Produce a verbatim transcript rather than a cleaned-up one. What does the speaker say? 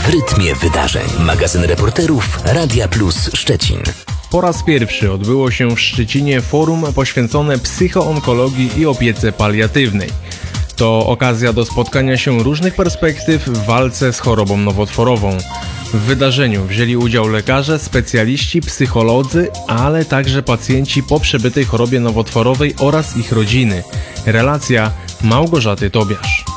W rytmie wydarzeń. Magazyn reporterów Radia Plus Szczecin. Po raz pierwszy odbyło się w Szczecinie forum poświęcone psychoonkologii i opiece paliatywnej. To okazja do spotkania się różnych perspektyw w walce z chorobą nowotworową. W wydarzeniu wzięli udział lekarze, specjaliści, psycholodzy, ale także pacjenci po przebytej chorobie nowotworowej oraz ich rodziny. Relacja Małgorzaty Tobiasz.